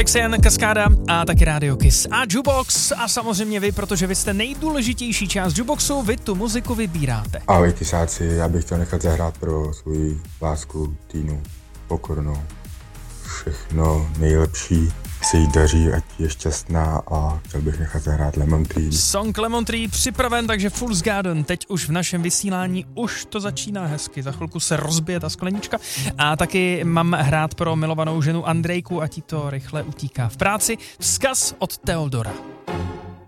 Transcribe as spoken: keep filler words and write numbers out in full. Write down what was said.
Flexian, Kaskáda a taky Radio Kiss a Jukebox a samozřejmě vy, protože vy jste nejdůležitější část Jukeboxu, vy tu muziku vybíráte. Ahoj Kisáci, já bych chtěl nechat zahrát pro svou lásku Týnu Pokornou. Všechno nejlepší, se jí daří, ať je šťastná a chtěl bych nechat zahrát Lemon Tree. Song Lemon Tree připraven, takže Fool's Garden teď už v našem vysílání už to začíná hezky. Za chvilku se rozbije ta sklenička a taky mám hrát pro milovanou ženu Andrejku, ať jí to rychle utíká v práci. Vzkaz od Teodora.